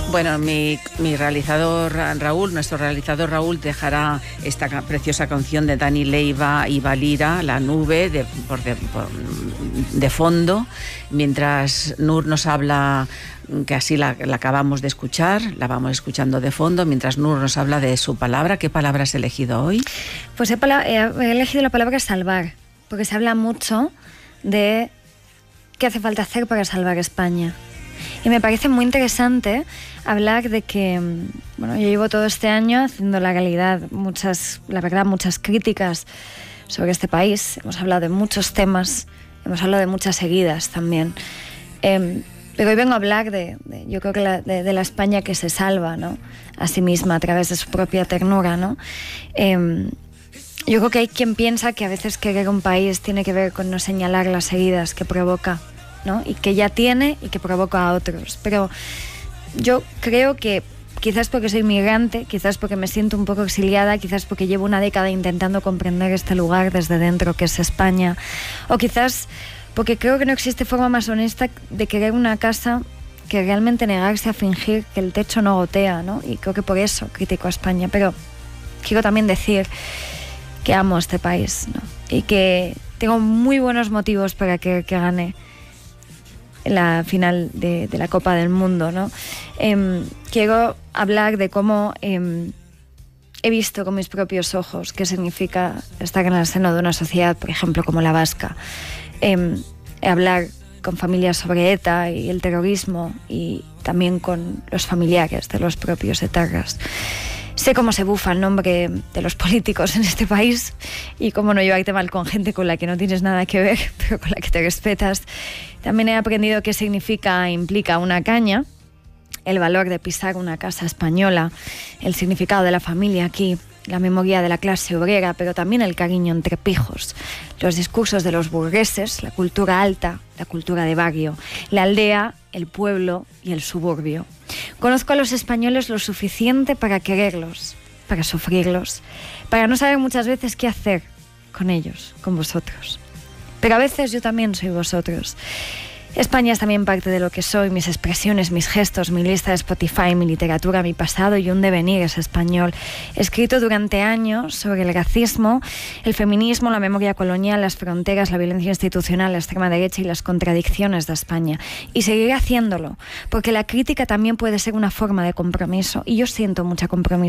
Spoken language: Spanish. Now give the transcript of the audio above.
Bueno, mi realizador Raúl, nuestro realizador Raúl, dejará esta preciosa canción de Dani Leiva y Valira, La Nube, de fondo, mientras Nur nos habla, que así la acabamos de escuchar, la vamos escuchando de fondo, mientras Nur nos habla de su palabra. ¿Qué palabra has elegido hoy? Pues he elegido la palabra salvar, porque se habla mucho de qué hace falta hacer para salvar España. Y me parece muy interesante hablar de que, bueno, yo llevo todo este año haciendo la verdad, muchas críticas sobre este país. Hemos hablado de muchos temas, hemos hablado de muchas heridas también. Pero hoy vengo a hablar yo creo que de la España que se salva, ¿no?, a sí misma a través de su propia ternura, ¿no? Yo creo que hay quien piensa que a veces querer un país tiene que ver con no señalar las heridas que provoca, ¿no?, y que ya tiene y que provoca a otros. Pero yo creo que quizás porque soy migrante, quizás porque me siento un poco exiliada, quizás porque llevo una década intentando comprender este lugar desde dentro que es España, o quizás porque creo que no existe forma más honesta de querer una casa que realmente negarse a fingir que el techo no gotea, ¿no? Y creo que por eso critico a España. Pero quiero también decir que amo este país, ¿no?, y que tengo muy buenos motivos para que gane la final de la Copa del Mundo, ¿no? Quiero hablar de cómo he visto con mis propios ojos qué significa estar en el seno de una sociedad, por ejemplo, como la vasca. Hablar con familias sobre ETA y el terrorismo, y también con los familiares de los propios etarras. Sé cómo se bufa el nombre de los políticos en este país y cómo no llevarte mal con gente con la que no tienes nada que ver, pero con la que te respetas. También he aprendido qué implica una caña, el valor de pisar una casa española, el significado de la familia aquí, la memoria de la clase obrera, pero también el cariño entre pijos, los discursos de los burgueses, la cultura alta, la cultura de barrio, la aldea, el pueblo y el suburbio. Conozco a los españoles lo suficiente para quererlos, para sufrirlos, para no saber muchas veces qué hacer con ellos, con vosotros. Pero a veces yo también soy vosotros. España es también parte de lo que soy, mis expresiones, mis gestos, mi lista de Spotify, mi literatura, mi pasado y un devenir es español. He escrito durante años sobre el racismo, el feminismo, la memoria colonial, las fronteras, la violencia institucional, la extrema derecha y las contradicciones de España. Y seguiré haciéndolo, porque la crítica también puede ser una forma de compromiso, y yo siento mucho compromiso